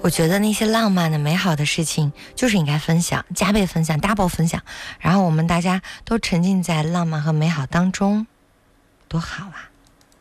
我觉得那些浪漫的美好的事情就是应该分享，加倍分享， double 分享，然后我们大家都沉浸在浪漫和美好当中，多好啊。